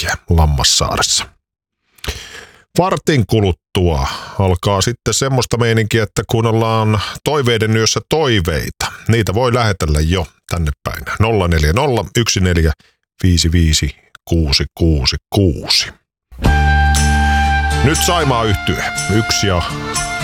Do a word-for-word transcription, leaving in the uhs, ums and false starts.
siellä Lammassaaressa. Vartin kuluttua alkaa sitten semmoista meininkiä, että kun ollaan toiveiden yössä toiveita, niitä voi lähetellä jo tänne päin. nolla neljä nolla yksi neljä viisi viisi kuusi kuusi kuusi. Nyt Saimaa yhtye. Yksi ja